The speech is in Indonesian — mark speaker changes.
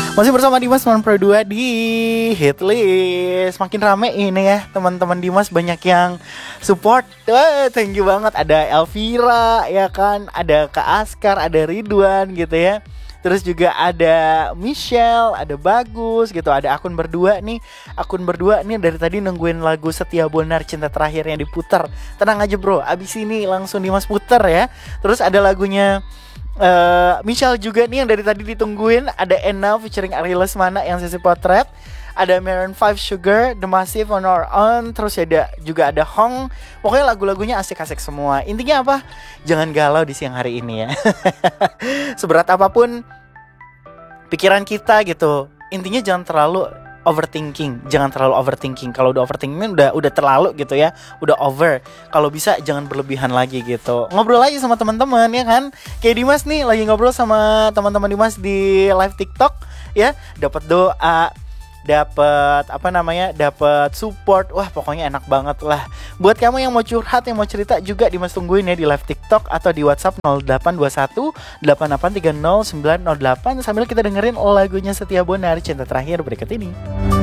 Speaker 1: Masih bersama Dimas 92 di Hitlist. Makin rame ini ya, teman-teman Dimas banyak yang support. Thank you banget. Ada Elvira ya kan, ada Kak Askar, ada Ridwan gitu ya. Terus juga ada Michelle, ada Bagus gitu. Ada akun berdua nih dari tadi nungguin lagu Setia Bonar Cinta Terakhir yang diputar. Tenang aja bro, abis ini langsung Dimas puter ya. Terus ada lagunya Michelle juga nih yang dari tadi ditungguin. Ada Ena featuring Ari Lesmana yang sesi potret. Ada Maroon 5 Sugar, The Massive On Our Own. Terus juga ada Hong. Pokoknya lagu-lagunya asik-asik semua. Intinya apa? Jangan galau di siang hari ini ya. Seberat apapun pikiran kita gitu, intinya jangan terlalu overthinking. Kalau udah overthinking udah terlalu gitu ya, udah over. Kalau bisa jangan berlebihan lagi gitu. Ngobrol lagi sama teman-teman ya kan. Kayak Dimas nih lagi ngobrol sama teman-teman Dimas di live TikTok ya, dapat doa, dapat support. Wah, pokoknya enak banget lah. Buat kamu yang mau curhat, yang mau cerita juga Dimas tungguin ya di live TikTok atau di WhatsApp 0821 8830 908 sambil kita dengerin lagunya Setia Bonar Cinta Terakhir berikut ini.